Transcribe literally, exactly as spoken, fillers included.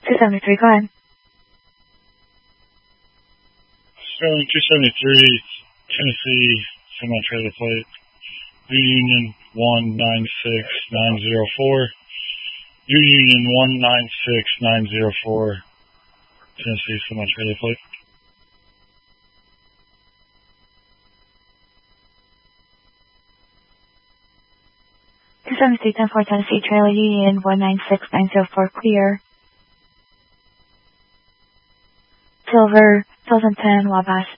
two seventy-three, go ahead. Sterling two seventy-three, Tennessee, semi-trailer plate, U-Union one nine six nine zero four, U-Union one nine six nine zero four, Tennessee, semi-trailer plate. two seventy-three, ten four, Tennessee, trailer Union one nine six nine zero four, clear. Silver, two thousand ten, Wabash.